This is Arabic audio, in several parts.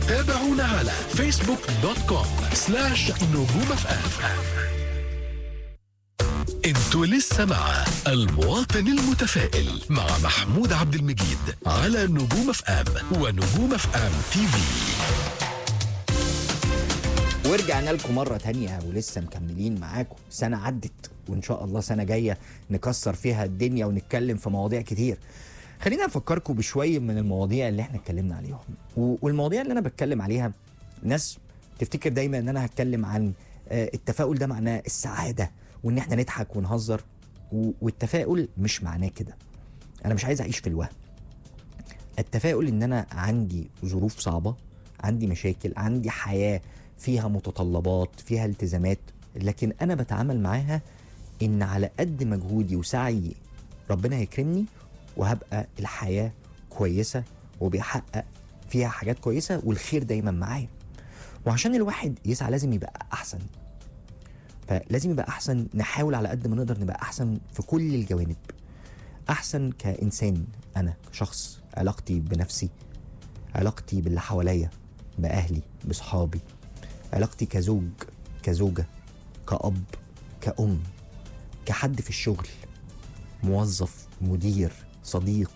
تابعونا على facebook.com/نجوم FM. انتوا لسه مع المواطن المتفائل مع محمود عبد المجيد على نجوم FM ونجوم FM TV. ورجعنا لكم مرة تانية ولسه مكملين معاكم. سنة عدت وإن شاء الله سنة جاية نكسر فيها الدنيا ونتكلم في مواضيع كتير. خلينا نفكركم بشوية من المواضيع اللي احنا اتكلمنا عليهم، والمواضيع اللي أنا بتكلم عليها ناس تفتكر دايما إن أنا هتكلم عن التفاؤل ده معناه السعادة وإن احنا نضحك ونهزر، والتفاؤل مش معناه كده. أنا مش عايز أعيش في الوهم. التفاؤل إن أنا عندي ظروف صعبة، عندي مشاكل، عندي حياة فيها متطلبات، فيها التزامات، لكن أنا بتعامل معاها إن على قد مجهودي وسعي ربنا هيكرمني وهبقى الحياة كويسة وبيحقق فيها حاجات كويسة والخير دايما معايا. وعشان الواحد يسعى لازم يبقى أحسن، فلازم يبقى أحسن. نحاول على قد ما نقدر نبقى أحسن في كل الجوانب. أحسن كإنسان، أنا كشخص، علاقتي بنفسي، علاقتي باللي حواليا، بأهلي، بصحابي، علاقتي كزوج، كزوجة، كأب، كأم، كحد في الشغل، موظف، مدير، صديق،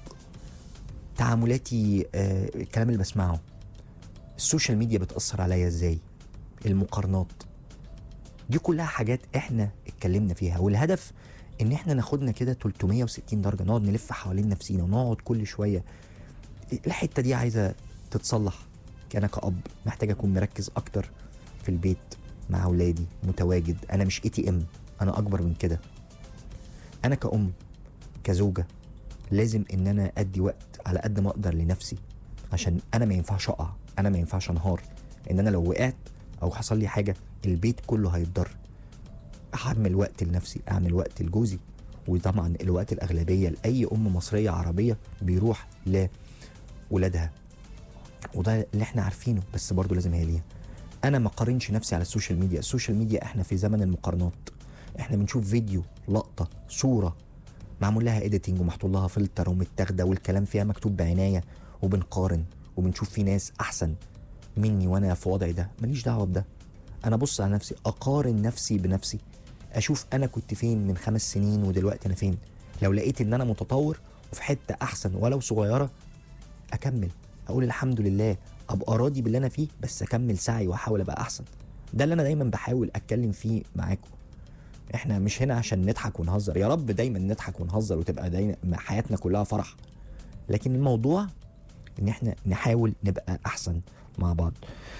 تعاملاتي، الكلام اللي بسمعه، السوشيال ميديا بتأثر عليا ازاي، المقارنات، دي كلها حاجات احنا اتكلمنا فيها. والهدف ان احنا ناخدنا كده 360 درجة، نقعد نلف حوالين نفسينا ونقعد كل شوية الحتة دي عايزة تتصلح. انا كأب محتاج اكون مركز اكتر في البيت مع اولادي، متواجد. انا مش ATM، انا اكبر من كده. انا كأم، كزوجة، لازم ان انا ادي وقت على قد ما اقدر لنفسي، عشان انا ما ينفعش اقع، انا ما ينفعش انهار. ان انا لو وقعت او حصل لي حاجة البيت كله هيتضر. اعمل وقت لنفسي، اعمل وقت لجوزي، وطبعا الوقت الاغلبية لاي ام مصرية عربية بيروح لولادها، وده اللي احنا عارفينه، بس برضو لازم هي ليها. انا ما قارنش نفسي على السوشيال ميديا. السوشيال ميديا احنا في زمن المقارنات. احنا بنشوف فيديو، لقطة، صورة معمول لها اديتنج ومحطوط لها فلتر ومتاخده والكلام فيها مكتوب بعناية، وبنقارن وبنشوف في ناس احسن مني وانا في وضعي ده. ماليش دعوة بده. انا بص على نفسي، اقارن نفسي بنفسي، اشوف انا كنت فين من 5 سنين ودلوقتي انا فين. لو لقيت ان انا متطور وفي حتة احسن ولو صغيرة، اكمل، اقول الحمد لله، ابقى راضي باللي انا فيه، بس اكمل سعي واحاول ابقى احسن. ده اللي انا دايما بحاول اتكلم فيه معاكم. احنا مش هنا عشان نضحك ونهزر، يا رب دايما نضحك ونهزر وتبقى دايما حياتنا كلها فرح، لكن الموضوع ان احنا نحاول نبقى احسن مع بعض.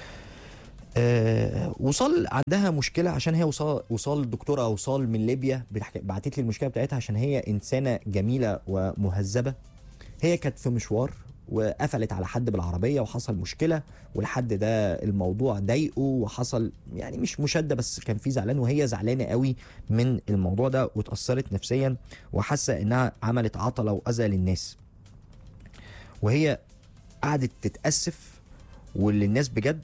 وصال عندها مشكلة عشان هي وصال دكتورة وصال من ليبيا بعتت لي المشكلة بتاعتها عشان هي انسانة جميلة ومهذبة. هي كانت في مشوار وقفلت على حد بالعربية وحصل مشكلة، والحد ده الموضوع ضايقه وحصل يعني مش مشادة، بس كان في زعلان، وهي زعلانة قوي من الموضوع ده واتأثرت نفسيا وحاسة انها عملت عطلة وأذى للناس، وهي قعدت تتأسف وللناس بجد،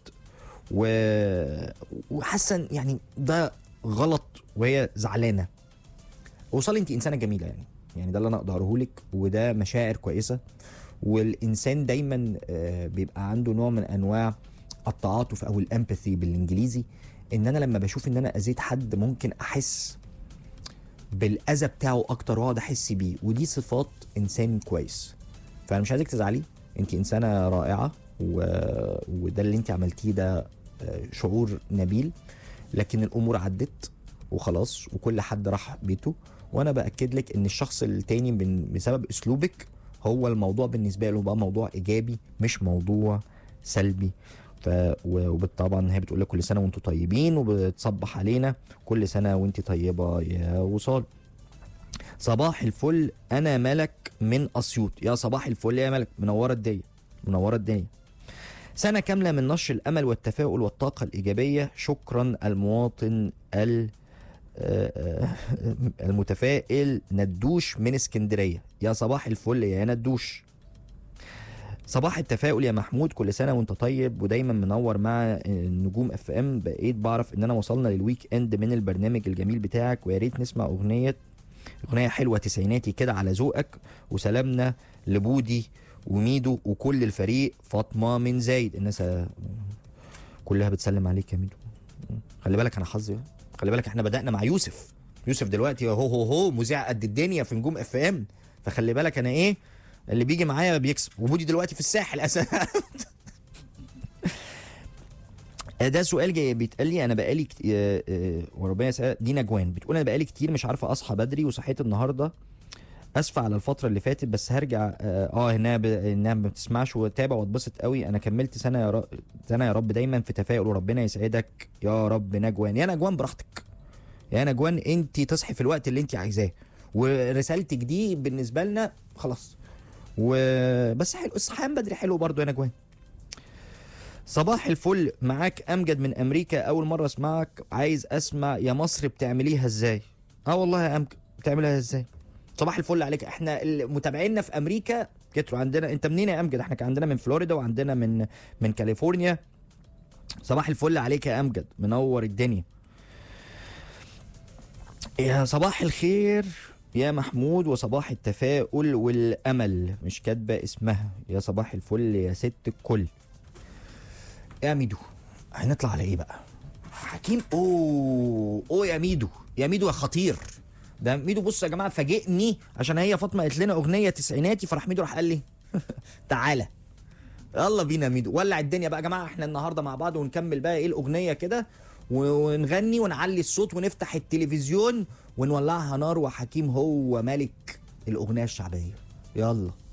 وحاسة يعني ده غلط وهي زعلانة. وصل انت انسانة جميلة يعني ده اللي انا اقدره لك، وده مشاعر كويسة. والإنسان دايما بيبقى عنده نوع من أنواع التعاطف أو الامباثي بالإنجليزي، إن أنا لما بشوف إن أنا أذيت حد ممكن أحس بالأذى بتاعه أكتر وأقعد أحس بيه، ودي صفات إنسان كويس. فأنا مش عايزك تزعلي، أنت إنسانة رائعة، وده اللي أنت عملتيه ده شعور نبيل، لكن الأمور عدت وخلاص وكل حد راح بيته. وأنا بأكد لك إن الشخص التاني بسبب أسلوبك هو الموضوع بالنسبة له بقى موضوع إيجابي مش موضوع سلبي. وطبعا هي بتقول لك كل سنة وانتوا طيبين، وبتصبح علينا كل سنة وانت طيبة يا وصال. صباح الفل، أنا ملك من أسيوط. يا صباح الفل يا ملك، منورة الدنيا، منورة الدنيا. سنة كاملة من نشر الأمل والتفاؤل والطاقة الإيجابية. شكرا المواطن المتفائل ندوش من اسكندرية. يا صباح الفل يا ندوش. صباح التفاؤل يا محمود، كل سنة وانت طيب ودايما منور مع نجوم FM. بقيت بعرف اننا وصلنا للويك اند من البرنامج الجميل بتاعك، ويا ريت نسمع اغنية حلوة تسعيناتي كده على ذوقك. وسلامنا لبودي وميدو وكل الفريق. فاطمة من زايد. الناس كلها بتسلم عليك يا ميدو. خلي بالك انا حظي، خلي بالك احنا بدأنا مع يوسف دلوقتي هو مذيع قد الدنيا في نجوم اف ام، فخلي بالك انا ايه اللي بيجي معايا بيكسب. وجودي دلوقتي في الساحل اساسا. ده سؤال جاي بيتقال لي انا بقالي وربنا يسأل. دي نجوان بتقول انا بقالي كتير مش عارفه اصحى بدري وصحيت النهارده، اسفه على الفتره اللي فاتت بس هرجع انها ما بتسمعش وتابع واتبسط قوي. انا كملت سنه يا رب دايما في تفاؤل وربنا يسعدك يا رب. نجوان يا نجوان براحتك يا نجوان، انت تصحي في الوقت اللي انت عايزاه ورسالتك دي بالنسبه لنا خلاص. وبس حلو الصحيان بدري حلو برضو يا نجوان. صباح الفل، معاك امجد من امريكا، اول مره اسمعك، عايز اسمع يا مصر بتعمليها ازاي. والله يا امجد بتعملها ازاي. صباح الفل عليك. احنا متابعينا في امريكا كتروا عندنا. انت منين يا امجد؟ احنا كان عندنا من فلوريدا وعندنا من كاليفورنيا. صباح الفل عليك يا امجد، منور الدنيا. يا صباح الخير يا محمود وصباح التفاؤل والامل، مش كاتبه اسمها. يا صباح الفل يا ست الكل. يا ميدو هنطلع على ايه بقى؟ حكيم. اوه يا ميدو يا خطير ده. ميدو بص يا جماعه فاجئني عشان هي فاطمه قالت لنا اغنيه تسعيناتي، فراح ميدو راح قال لي تعالى يلا بينا ميدو ولع الدنيا بقى يا جماعه. احنا النهارده مع بعض ونكمل بقى ايه الاغنيه كده ونغني ونعلي الصوت ونفتح التلفزيون ونولعها نار، وحكيم هو ملك الاغنيه الشعبيه. يلا